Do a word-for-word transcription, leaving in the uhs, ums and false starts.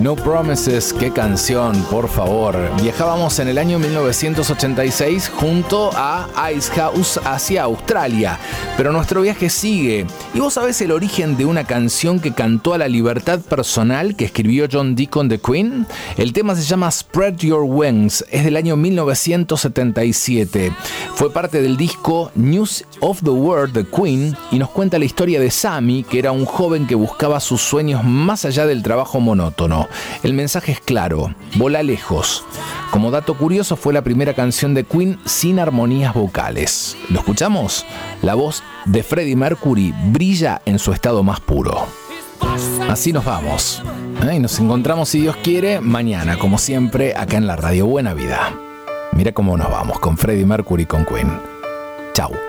No Promises, qué canción, por favor. Viajábamos en el año mil novecientos ochenta y seis junto a Icehouse hacia Australia, pero nuestro viaje sigue. ¿Y vos sabés el origen de una canción que cantó a la libertad personal que escribió John Deacon de Queen? El tema se llama Spread Your Wings, es del año mil novecientos setenta y siete. Fue parte del disco News of the World de Queen y nos cuenta la historia de Sammy, que era un joven que buscaba sus sueños más allá del trabajo monótono. El mensaje es claro: volá lejos. Como dato curioso, fue la primera canción de Queen sin armonías vocales. ¿Lo escuchamos? La voz de Freddie Mercury brilla en su estado más puro. Así nos vamos. ¿Eh? Y nos encontramos, si Dios quiere, mañana, como siempre, acá en la Radio Buena Vida. Mira cómo nos vamos con Freddie Mercury con Queen. Chau.